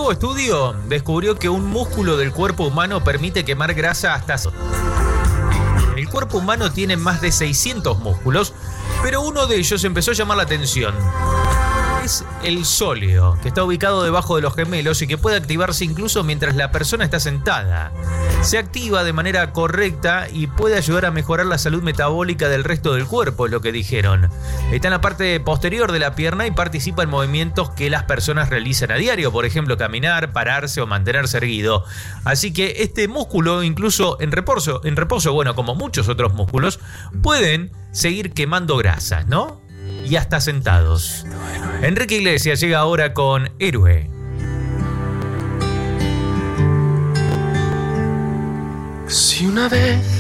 nuevo estudio descubrió que un músculo del cuerpo humano permite quemar grasa hasta... El cuerpo humano tiene más de 600 músculos, pero uno de ellos empezó a llamar la atención. Es el sóleo, que está ubicado debajo de los gemelos y que puede activarse incluso mientras la persona está sentada. Se activa de manera correcta y puede ayudar a mejorar la salud metabólica del resto del cuerpo, es lo que dijeron. Está en la parte posterior de la pierna y participa en movimientos que las personas realizan a diario, por ejemplo, caminar, pararse o mantenerse erguido. Así que este músculo, incluso en reposo, bueno, como muchos otros músculos, pueden seguir quemando grasas, ¿no? Y hasta sentados. Enrique Iglesias llega ahora con Héroe. Si una vez